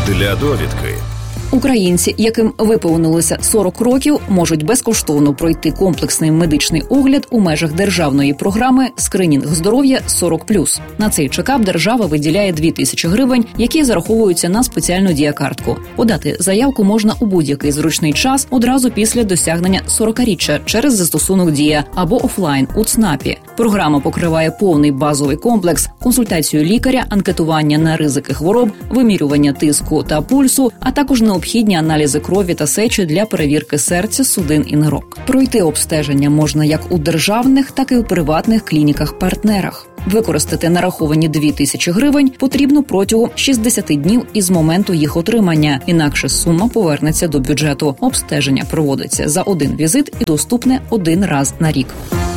Для довідки. Українці, яким виповнилося 40 років, можуть безкоштовно пройти комплексний медичний огляд у межах державної програми «Скринінг здоров'я 40+». На цей чекап держава виділяє 2000 гривень, які зараховуються на спеціальну діякартку. Подати заявку можна у будь-який зручний час одразу після досягнення 40-річчя через застосунок «Дія» або офлайн у ЦНАПі. Програма покриває повний базовий комплекс, консультацію лікаря, анкетування на ризики хвороб, вимірювання тиску та пульсу, а також необхідні аналізи крові та сечі для перевірки серця, судин і нирок. Пройти обстеження можна як у державних, так і у приватних клініках-партнерах. Використати нараховані 2000 гривень потрібно протягом 60 днів із моменту їх отримання, інакше сума повернеться до бюджету. Обстеження проводиться за один візит і доступне один раз на рік.